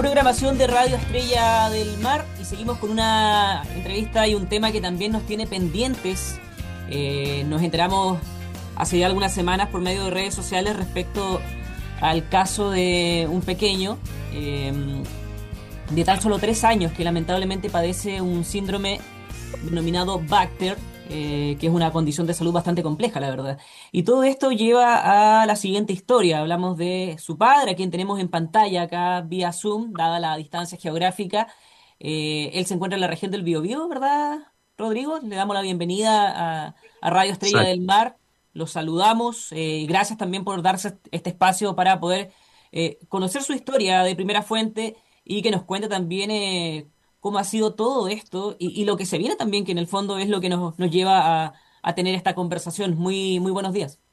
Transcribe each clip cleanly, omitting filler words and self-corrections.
Programación de Radio Estrella del Mar y seguimos con una entrevista y un tema que también nos tiene pendientes. Nos enteramos hace ya algunas semanas por medio de redes sociales respecto al caso de un pequeño de tan solo 3 años que lamentablemente padece un síndrome denominado Bacter, que es una condición de salud bastante compleja, la verdad. Y todo esto lleva a la siguiente historia. Hablamos de su padre, a quien tenemos en pantalla acá vía Zoom, dada la distancia geográfica. Él se encuentra en la región del Biobío, ¿verdad, Rodrigo? Le damos la bienvenida a Radio Estrella Exacto. del Mar. Los saludamos. Y gracias también por darse este espacio para poder conocer su historia de primera fuente y que nos cuente también cómo ha sido todo esto y lo que se viene también, que en el fondo es lo que nos lleva a tener esta conversación. Muy, muy buenos días.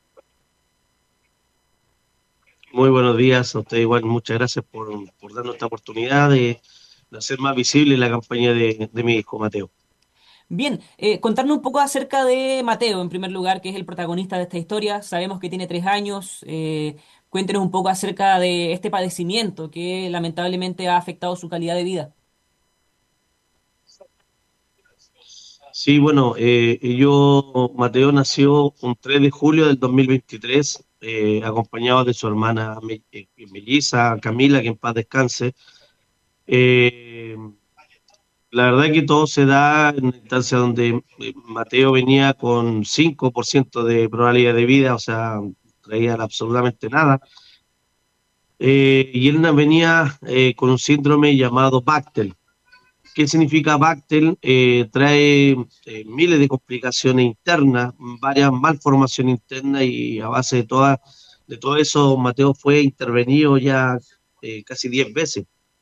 Muy buenos días a usted igual. Muchas gracias por darnos esta oportunidad de hacer más visible la campaña de mi hijo Mateo. Bien, contarnos un poco acerca de Mateo, en primer lugar, que es el protagonista de esta historia. Sabemos que tiene 3 años. Cuéntenos un poco acerca de este padecimiento que lamentablemente ha afectado su calidad de vida. Sí, bueno, Mateo nació un 3 de julio del 2023, acompañado de su hermana melliza, Camila, que en paz descanse. Eh, la verdad que todo se da en una instancia donde Mateo venía con 5% de probabilidad de vida, o sea, traía absolutamente nada. Y él venía con un síndrome llamado Bactel. ¿Qué significa Bactel? Trae miles de complicaciones internas, varias malformaciones internas y a base de todo eso Mateo fue intervenido ya casi 10 veces.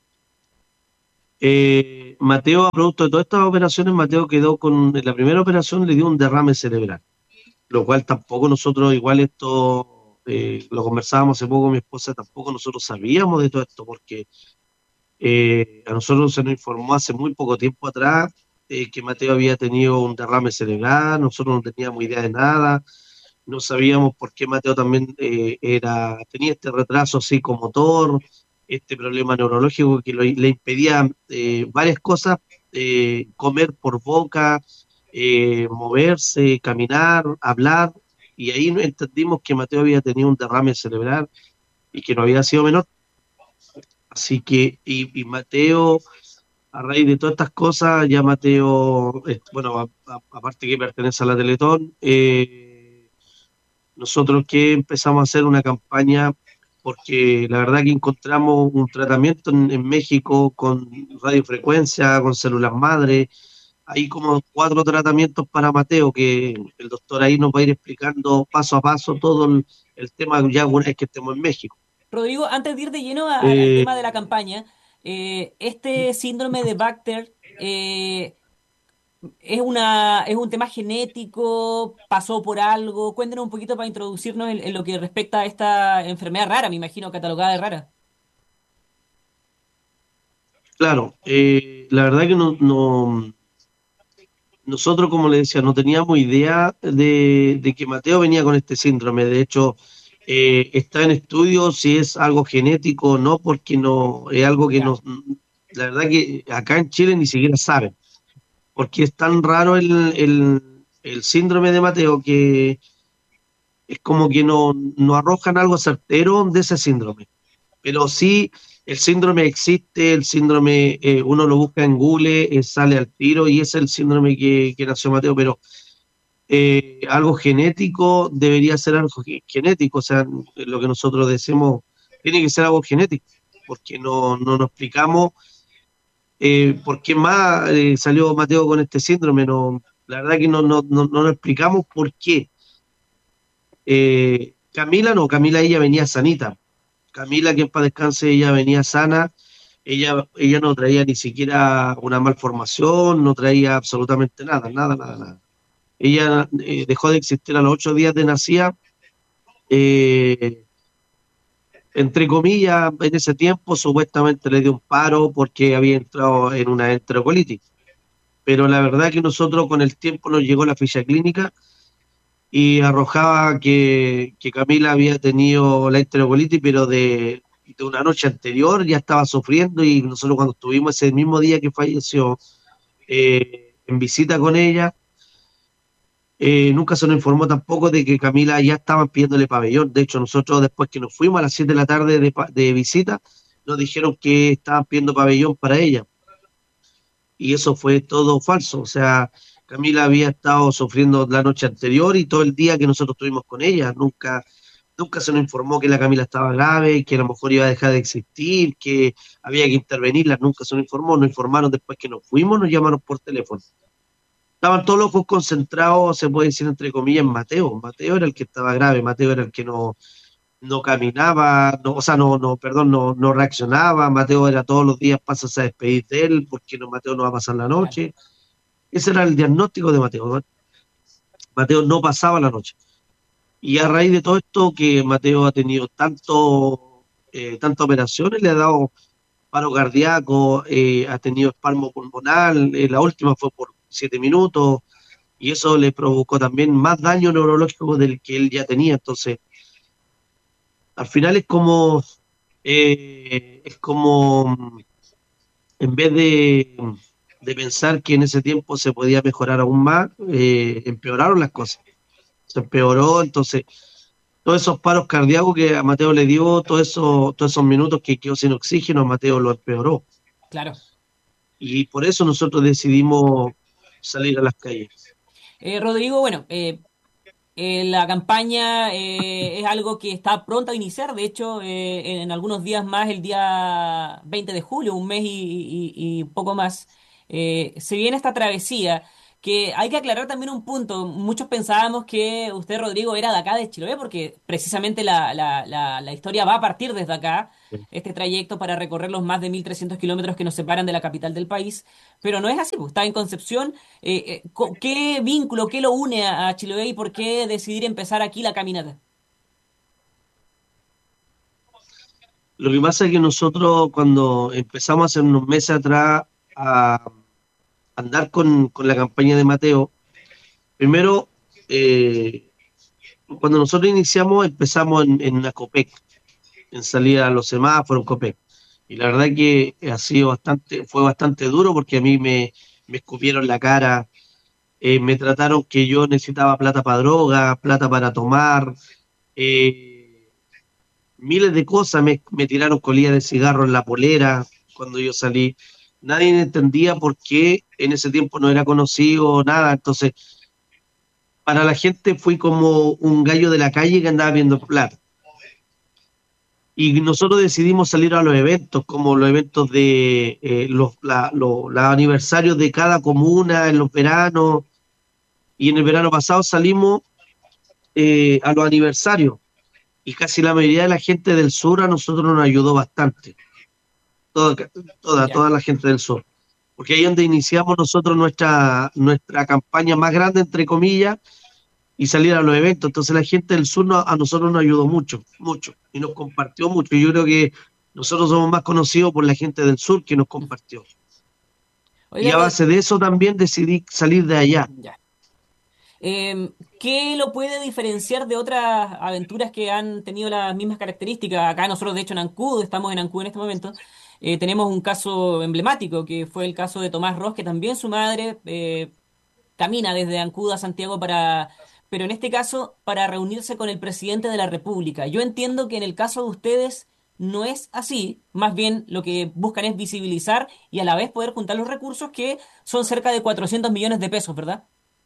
Mateo, a producto de todas estas operaciones, Mateo quedó en la primera operación le dio un derrame cerebral, lo cual tampoco nosotros, igual esto, lo conversábamos hace poco con mi esposa, tampoco nosotros sabíamos de todo esto, porque a nosotros se nos informó hace muy poco tiempo atrás que Mateo había tenido un derrame cerebral, nosotros no teníamos idea de nada, no sabíamos por qué Mateo también tenía este retraso psicomotor, este problema neurológico que le impedía varias cosas, comer por boca, moverse, caminar, hablar, y ahí entendimos que Mateo había tenido un derrame cerebral y que no había sido menor. Así que, y Mateo, a raíz de todas estas cosas, ya Mateo, bueno, aparte que pertenece a la Teletón, nosotros que empezamos a hacer una campaña, porque la verdad que encontramos un tratamiento en México con radiofrecuencia, con células madre, hay como 4 tratamientos para Mateo, que el doctor ahí nos va a ir explicando paso a paso todo el tema ya una vez que estemos en México. Rodrigo, antes de ir de lleno al Eh, tema de la campaña, este síndrome de Bacter, es un tema genético, pasó por algo. Cuéntenos un poquito para introducirnos en lo que respecta a esta enfermedad rara, me imagino, catalogada de rara. claro, la verdad que nosotros, como le decía, no teníamos idea de que Mateo venía con este síndrome. De hecho, está en estudio si es algo genético o no, porque no es algo que Ya. no, la verdad que acá en Chile ni siquiera saben, porque es tan raro el síndrome de Mateo que es como que no arrojan algo certero de ese síndrome. Pero sí, el síndrome existe, el síndrome uno lo busca en Google, sale al tiro y es el síndrome que nació Mateo, pero algo genético debería ser algo genético, o sea, lo que nosotros decimos tiene que ser algo genético, porque no nos explicamos por qué más salió Mateo con este síndrome, no, la verdad que no nos explicamos por qué. Camila no, Camila ella venía sanita, Camila, que en paz descanse, ella venía sana, ella no traía ni siquiera una malformación, no traía absolutamente nada, nada, nada, nada. Ella dejó de existir a los 8 días de nacida, eh, entre comillas, en ese tiempo supuestamente le dio un paro porque había entrado en una enterocolitis. Pero la verdad que nosotros con el tiempo nos llegó la ficha clínica y arrojaba que Camila había tenido la enterocolitis, pero de una noche anterior, ya estaba sufriendo y nosotros cuando estuvimos ese mismo día que falleció en visita con ella, nunca se nos informó tampoco de que Camila ya estaban pidiéndole pabellón. De hecho, nosotros después que nos fuimos a las 7 de la tarde de visita, nos dijeron que estaban pidiendo pabellón para ella. Y eso fue todo falso. O sea, Camila había estado sufriendo la noche anterior y todo el día que nosotros estuvimos con ella. Nunca se nos informó que la Camila estaba grave, que a lo mejor iba a dejar de existir, que había que intervenirla. Nunca se nos informó. Nos informaron después que nos fuimos, nos llamaron por teléfono. Estaban todos los ojos concentrados, se puede decir entre comillas, en Mateo. Mateo era el que estaba grave, Mateo era el que no caminaba, no, o sea, perdón, no reaccionaba. Mateo era todos los días, pasas a despedir de él, porque no, Mateo no va a pasar la Claro. noche. Ese era el diagnóstico de Mateo, ¿no? Mateo no pasaba la noche. Y a raíz de todo esto, que Mateo ha tenido tantas operaciones, le ha dado paro cardíaco, ha tenido espasmo pulmonar, la última fue por 7 minutos, y eso le provocó también más daño neurológico del que él ya tenía. Entonces, al final es como en vez de pensar que en ese tiempo se podía mejorar aún más, empeoraron las cosas. Se empeoró, entonces todos esos paros cardíacos que a Mateo le dio, todos esos minutos que quedó sin oxígeno, a Mateo lo empeoró. Claro. Y por eso nosotros decidimos salir a las calles. Rodrigo, bueno, la campaña es algo que está pronto a iniciar. De hecho, en algunos días más, el día 20 de julio, un mes y poco más, se viene esta travesía. Que hay que aclarar también un punto. Muchos pensábamos que usted, Rodrigo, era de acá de Chiloé, porque precisamente la historia va a partir desde acá, este trayecto para recorrer los más de 1.300 kilómetros que nos separan de la capital del país. Pero no es así, pues, está en Concepción. ¿Qué vínculo, qué lo une a Chiloé y por qué decidir empezar aquí la caminata? Lo que pasa es que nosotros cuando empezamos hace unos meses atrás a andar con la campaña de Mateo, primero, cuando nosotros iniciamos, empezamos en una COPEC, en salir a los semáforos, COPEC. Y la verdad que fue bastante duro porque a mí me escupieron la cara, me trataron que yo necesitaba plata para droga, plata para tomar, eh, miles de cosas, me tiraron colillas de cigarro en la polera cuando yo salí. Nadie entendía por qué en ese tiempo no era conocido, nada. Entonces, para la gente fui como un gallo de la calle que andaba viendo plata. Y nosotros decidimos salir a los eventos, como los eventos de los aniversarios de cada comuna en los veranos. Y en el verano pasado salimos a los aniversarios. Y casi la mayoría de la gente del sur a nosotros nos ayudó bastante. Toda, Ya. toda la gente del sur. Porque ahí es donde iniciamos nosotros nuestra campaña más grande, entre comillas, y salir a los eventos. Entonces la gente del sur a nosotros nos ayudó mucho, mucho, y nos compartió mucho. Y yo creo que nosotros somos más conocidos por la gente del sur que nos compartió. Y Oiga, a base de eso también decidí salir de allá. ya. ¿Qué lo puede diferenciar de otras aventuras que han tenido las mismas características? Acá nosotros, de hecho, en Ancud, estamos en Ancud en este momento, tenemos un caso emblemático, que fue el caso de Tomás Ross, que también su madre camina desde Ancud a Santiago pero en este caso, para reunirse con el presidente de la República. Yo entiendo que en el caso de ustedes no es así, más bien lo que buscan es visibilizar y a la vez poder juntar los recursos que son cerca de 400 millones de pesos, ¿verdad?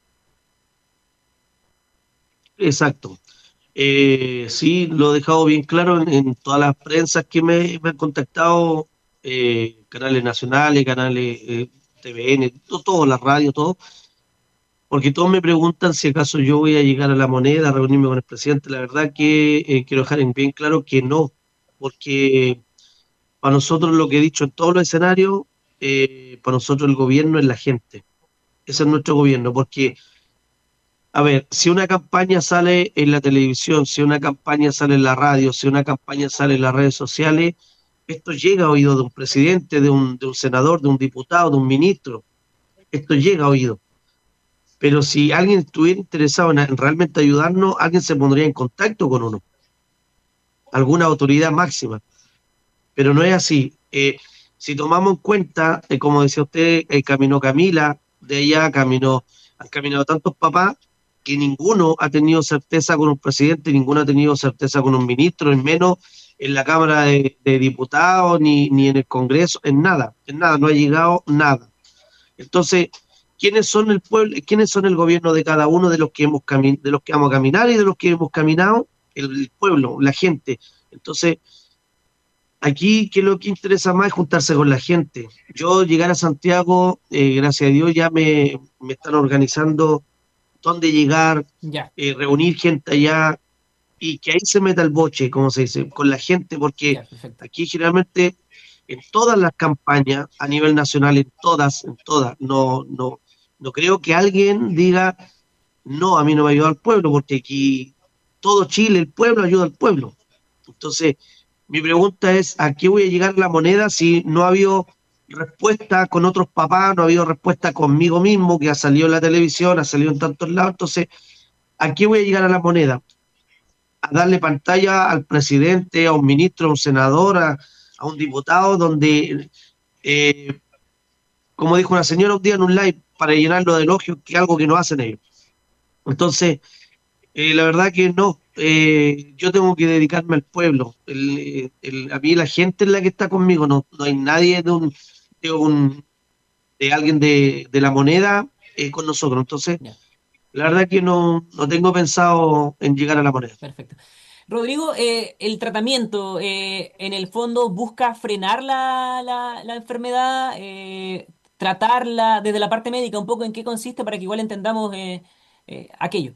Exacto. Sí, lo he dejado bien claro en todas las prensas que me han contactado, canales nacionales, canales TVN, todo, la radio, todo, porque todos me preguntan si acaso yo voy a llegar a La Moneda a reunirme con el presidente. La verdad que quiero dejar en bien claro que no, porque para nosotros lo que he dicho en todos los escenarios, para nosotros el gobierno es la gente. Ese es nuestro gobierno, porque, a ver, si una campaña sale en la televisión, si una campaña sale en la radio, si una campaña sale en las redes sociales, esto llega a oído de un presidente, de un senador, de un diputado, de un ministro. Esto llega a oído. Pero si alguien estuviera interesado en realmente ayudarnos, alguien se pondría en contacto con uno, alguna autoridad máxima. pero no es así. Si tomamos en cuenta, como decía usted, caminó Camila, de allá caminó, han caminado tantos papás que ninguno ha tenido certeza con un presidente, ninguno ha tenido certeza con un ministro, en menos en la Cámara de Diputados, ni en el Congreso, en nada, no ha llegado nada. Entonces, ¿quiénes son el pueblo, quiénes son el gobierno de cada uno de los que de los que vamos a caminar y de los que hemos caminado? El pueblo, la gente. Entonces, aquí que lo que interesa más es juntarse con la gente. Yo llegar a Santiago, gracias a Dios, ya me están organizando dónde llegar, Ya, reunir gente allá y que ahí se meta el boche, como se dice, con la gente, porque ya, perfecto. aquí generalmente en todas las campañas a nivel nacional, en todas, no creo que alguien diga, no, a mí no me ayuda al pueblo, porque aquí todo Chile, el pueblo ayuda al pueblo. Entonces, mi pregunta es, ¿a qué voy a llegar la moneda si no ha habido respuesta con otros papás, no ha habido respuesta conmigo mismo, que ha salido en la televisión, ha salido en tantos lados? Entonces, ¿a qué voy a llegar a la moneda? A darle pantalla al presidente, a un ministro, a un senador, a un diputado, donde, eh, como dijo una señora un día en un live, para llenarlo de elogios, que es algo que no hacen ellos. Entonces, la verdad que no. Yo tengo que dedicarme al pueblo. A mí la gente es la que está conmigo. No hay nadie de, un, de alguien de la moneda con nosotros. Entonces, Ya, la verdad que no tengo pensado en llegar a la moneda. perfecto. Rodrigo, el tratamiento en el fondo busca frenar la enfermedad, tratarla desde la parte médica, un poco en qué consiste para que igual entendamos aquello.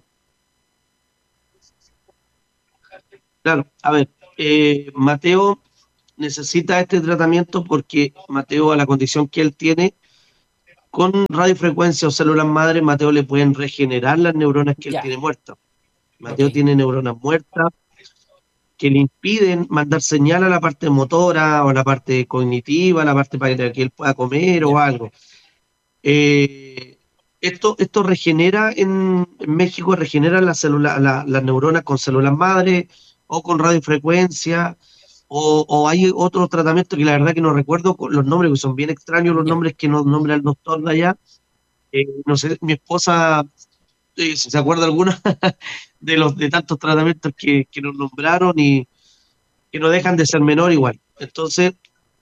Claro, a ver, Mateo necesita este tratamiento porque Mateo, a la condición que él tiene, con radiofrecuencia o células madre, Mateo le pueden regenerar las neuronas que él Ya, tiene muertas. ok, Mateo tiene neuronas muertas que le impiden mandar señal a la parte motora o a la parte cognitiva, a la parte para que él pueda comer o ya, algo. Eh, esto regenera en México, regenera las neuronas con células madre o con radiofrecuencia, o hay otros tratamientos que la verdad que no recuerdo los nombres, que son bien extraños los ya. nombres que nos nombra el doctor de allá. No sé, mi esposa, si se acuerda alguna de tantos tratamientos que nos nombraron y que no dejan de ser menor igual. Entonces,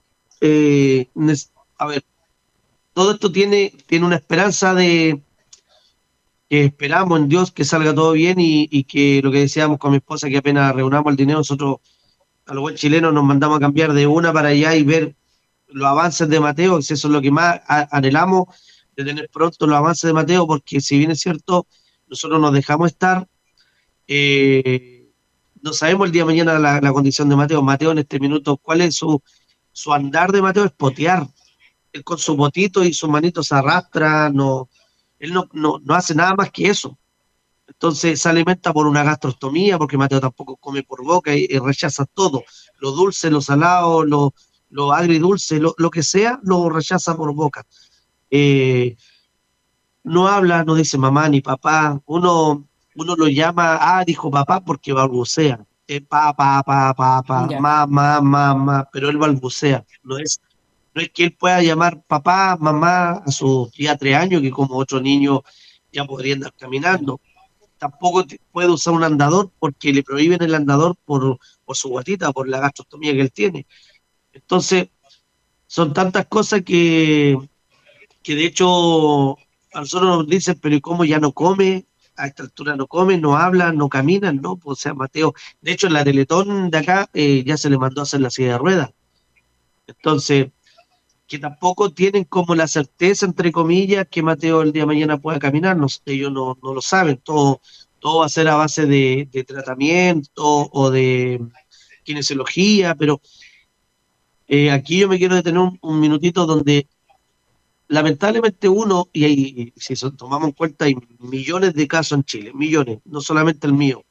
a ver, todo esto tiene una esperanza de que esperamos en Dios que salga todo bien y que lo que decíamos con mi esposa, que apenas reunamos el dinero, nosotros a los buen chilenos nos mandamos a cambiar de una para allá y ver los avances de Mateo, que eso es lo que más anhelamos, de tener pronto los avances de Mateo, porque si bien es cierto, nosotros nos dejamos estar, eh, no sabemos el día de mañana la condición de Mateo. Mateo en este minuto, ¿cuál es su andar de Mateo? Es potear. Él con su botito y sus manitos se arrastra, él no hace nada más que eso. Entonces se alimenta por una gastrostomía, porque Mateo tampoco come por boca y rechaza todo. Lo dulce, lo salado, lo agridulce, lo que sea, lo rechaza por boca. Eh, no habla, no dice mamá ni papá. Uno lo llama, dijo papá porque balbucea. Ya, Ma, pero él balbucea. No es que él pueda llamar papá, mamá a sus ya 3 años, que como otro niño ya podría andar claro. caminando. Tampoco puede usar un andador porque le prohíben el andador por su guatita, por la gastrostomía que él tiene. Entonces, son tantas cosas que de hecho a nosotros nos dicen, pero ¿y cómo ya no come? A esta altura no come, no habla, no camina, no, pues, o sea, Mateo, de hecho en la Teletón de acá ya se le mandó a hacer la silla de ruedas. Entonces, que tampoco tienen como la certeza, entre comillas, que Mateo el día de mañana pueda caminar. No, ellos no lo saben. Todo va a ser a base de tratamiento o de kinesiología, pero aquí yo me quiero detener un minutito donde lamentablemente si tomamos en cuenta, hay millones de casos en Chile, millones, no solamente el mío.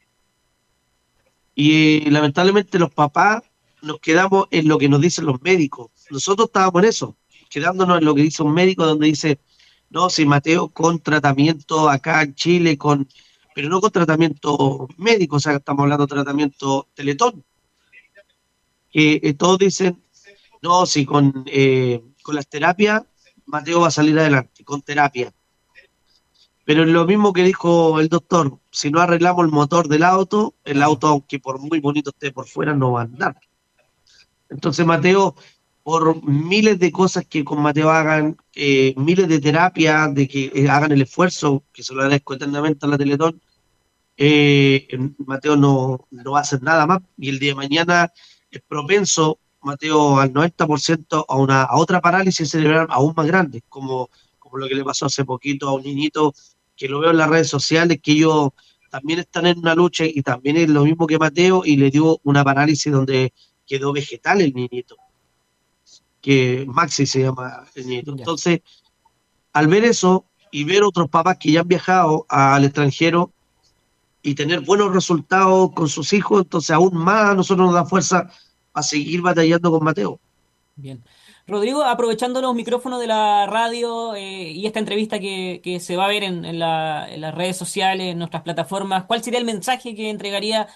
Y lamentablemente los papás nos quedamos en lo que nos dicen los médicos. Nosotros estábamos en eso, quedándonos en lo que dice un médico donde dice, no, si Mateo con tratamiento acá en Chile, pero no con tratamiento médico, o sea, estamos hablando de tratamiento Teletón, que todos dicen, no, si con las terapias Mateo va a salir adelante, con terapia. Pero es lo mismo que dijo el doctor, si no arreglamos el motor del auto, el Claro, auto, aunque por muy bonito esté por fuera, no va a andar. Entonces, Mateo, por miles de cosas que con Mateo hagan, miles de terapias, de que hagan el esfuerzo, que se lo agradezco eternamente a la Teletón, eh, Mateo no va a hacer nada más y el día de mañana es propenso, Mateo, al 90% a otra parálisis cerebral aún más grande, como lo que le pasó hace poquito a un niñito que lo veo en las redes sociales, que ellos también están en una lucha y también es lo mismo que Mateo y le dio una parálisis donde quedó vegetal el niñito, que Maxi se llama el niñito. ya. Entonces, al ver eso y ver otros papás que ya han viajado al extranjero, y tener buenos resultados con sus hijos, entonces aún más a nosotros nos da fuerza a seguir batallando con Mateo. Bien. Rodrigo, aprovechando los micrófonos de la radio y esta entrevista que se va a ver en las redes sociales, en nuestras plataformas, ¿cuál sería el mensaje que entregaría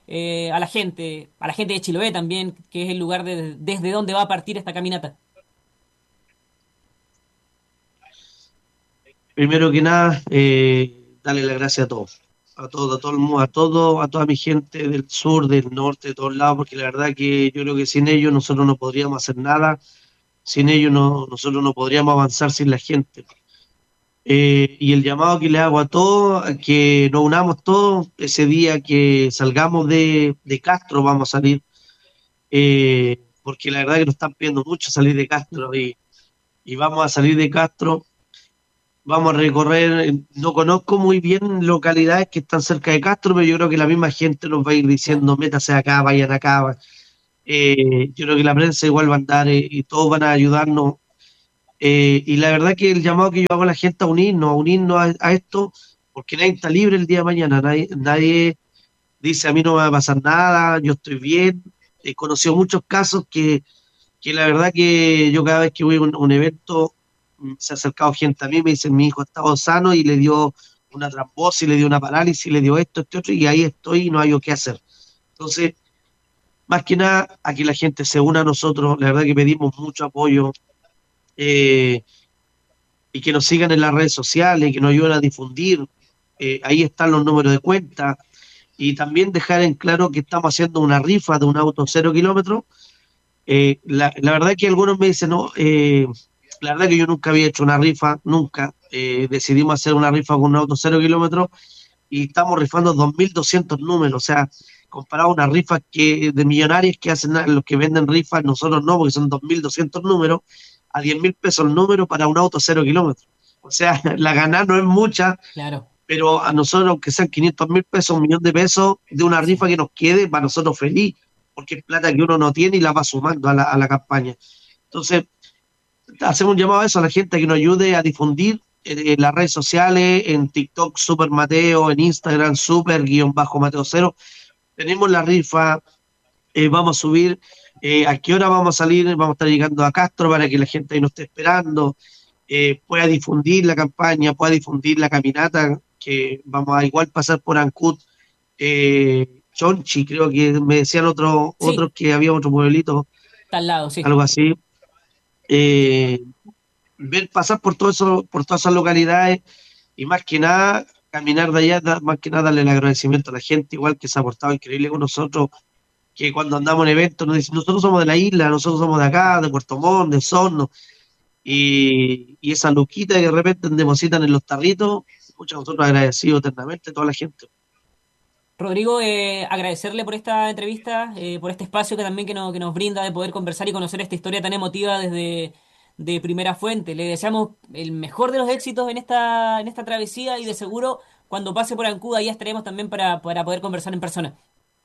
a la gente de Chiloé también, que es el lugar desde donde va a partir esta caminata? Primero que nada, darle las gracias a todo el mundo, a toda mi gente del sur, del norte, de todos lados, porque la verdad que yo creo que sin ellos nosotros no podríamos hacer nada, sin ellos nosotros no podríamos avanzar sin la gente. Y el llamado que le hago a todos, a que nos unamos todos, ese día que salgamos de Castro, vamos a salir, porque la verdad que nos están pidiendo mucho salir de Castro y vamos a salir de Castro, vamos a recorrer, no conozco muy bien localidades que están cerca de Castro, pero yo creo que la misma gente nos va a ir Claro. diciendo, métase acá, vayan acá. Yo creo que la prensa igual va a andar y todos van a ayudarnos. Y la verdad que el llamado que yo hago a la gente a unirnos a esto, porque nadie está libre el día de mañana, nadie dice a mí no me va a pasar nada, yo estoy bien. He conocido muchos casos que la verdad que yo cada vez que voy a un evento se ha acercado gente a mí, me dicen mi hijo ha estado sano y le dio una trombosis, le dio una parálisis, le dio esto, este otro, y ahí estoy y no hay qué hacer. Entonces, más que nada, a que la gente se una a nosotros, la verdad que pedimos mucho apoyo eh, y que nos sigan en las redes sociales, que nos ayuden a difundir. Ahí están los números de cuenta y también dejar en claro que estamos haciendo una rifa de un auto 0 kilómetros. La verdad que algunos me dicen, no, la verdad que yo nunca había hecho una rifa, nunca. Decidimos hacer una rifa con un auto 0 kilómetros y estamos rifando 2.200 números, o sea, comparado a unas rifas de millonarios que hacen los que venden rifas, nosotros no, porque son 2.200 números, a 10.000 pesos el número para un auto 0 kilómetros. O sea, la gana no es mucha, Claro, pero a nosotros, aunque sean 500.000 pesos, 1.000.000 de pesos de una sí. rifa que nos quede, para nosotros feliz, porque es plata que uno no tiene y la va sumando a la campaña. Entonces, hacemos un llamado a eso, a la gente que nos ayude a difundir en las redes sociales, en TikTok, Super Mateo, en Instagram, Super-Mateo Cero. Tenemos la rifa, vamos a subir, a qué hora vamos a salir, vamos a estar llegando a Castro para que la gente ahí nos esté esperando, pueda difundir la campaña, pueda difundir la caminata, que vamos a igual pasar por Ancut, Chonchi, creo que me decían otros Sí, que había otro pueblito, está al lado, sí. algo así. Eh, Ver pasar por todo eso, por todas esas localidades y más que nada caminar de allá, más que nada darle el agradecimiento a la gente, igual que se ha portado increíble con nosotros, que cuando andamos en eventos nos dicen, nosotros somos de la isla, nosotros somos de acá, de Puerto Montt, de Osorno, y esa luquita que de repente depositan en los tarritos, muchos nosotros agradecidos eternamente a toda la gente. Rodrigo, agradecerle por esta entrevista, por este espacio que también que nos brinda de poder conversar y conocer esta historia tan emotiva desde de primera fuente. Le deseamos el mejor de los éxitos en esta travesía y de seguro cuando pase por Ancud ya estaremos también para poder conversar en persona.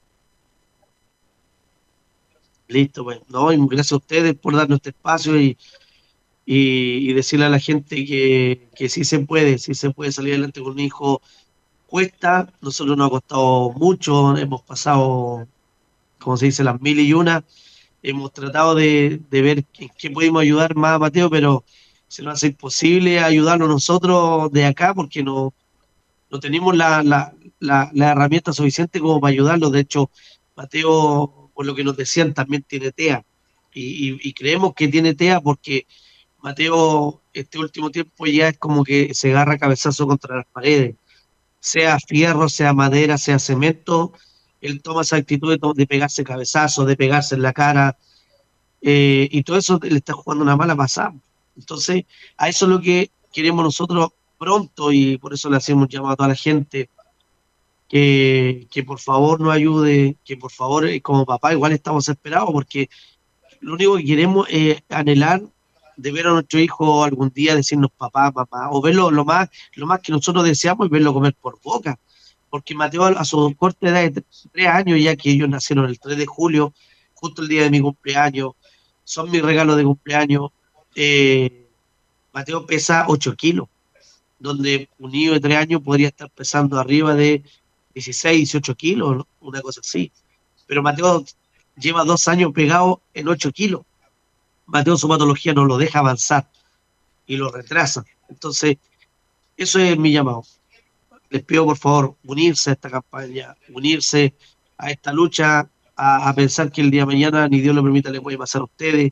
Listo, pues, no, y gracias a ustedes por darnos este espacio y decirle a la gente que sí se puede salir adelante con un hijo. Cuesta, nosotros nos ha costado mucho, hemos pasado, como se dice, las mil y una, hemos tratado de ver en qué podemos ayudar más a Mateo, pero se nos hace imposible ayudarlo nosotros de acá porque no tenemos la herramienta suficiente como para ayudarlo. De hecho, Mateo, por lo que nos decían, también tiene TEA. Y creemos que tiene TEA porque Mateo, este último tiempo ya es como que se agarra cabezazo contra las paredes, sea fierro, sea madera, sea cemento, él toma esa actitud de pegarse cabezazo, de pegarse en la cara, y todo eso le está jugando una mala pasada. Entonces, a eso es lo que queremos nosotros pronto, y por eso le hacemos un llamado a toda la gente que por favor nos ayude, que por favor, como papá, igual estamos esperados, porque lo único que queremos es anhelar de ver a nuestro hijo algún día decirnos papá, papá, o verlo lo más que nosotros deseamos es verlo comer por boca. Porque Mateo, a su corta edad de 3 años, ya que ellos nacieron el 3 de julio, justo el día de mi cumpleaños, son mi regalo de cumpleaños. Mateo pesa 8 kilos, donde un niño de 3 años podría estar pesando arriba de 16, 18 kilos, ¿no? Una cosa así. Pero Mateo lleva 2 años pegado en 8 kilos. Mateo, su patología no lo deja avanzar y lo retrasa. Entonces, eso es mi llamado. Les pido por favor unirse a esta campaña, unirse a esta lucha, a pensar que el día de mañana, ni Dios lo permita, le puede pasar a ustedes.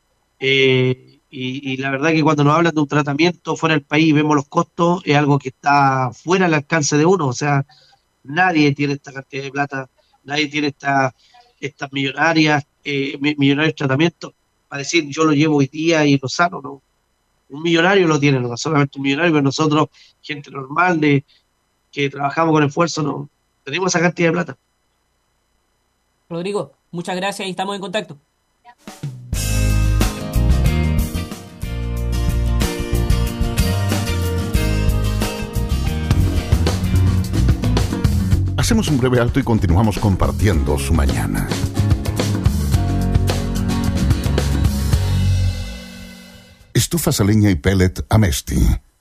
Y la verdad que cuando nos hablan de un tratamiento fuera del país y vemos los costos, es algo que está fuera del alcance de uno. O sea, nadie tiene esta cantidad de plata, nadie tiene estas millonarios tratamientos para decir yo lo llevo hoy día y lo sano, ¿no? Un millonario lo tiene, no solamente un millonario, pero nosotros, gente normal, que trabajamos con esfuerzo, no tenemos esa cantidad de plata. Rodrigo, muchas gracias y estamos en contacto. Hacemos un breve alto y continuamos compartiendo su mañana. Estufas a leña y pellet Amesti.